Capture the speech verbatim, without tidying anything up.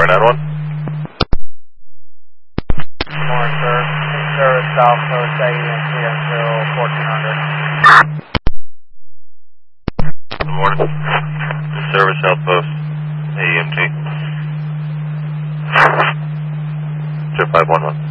four nine one. Morning, sir. Service South Coast A M T until fourteen hundred. Good morning. Service South Coast A M T. Zero five one one.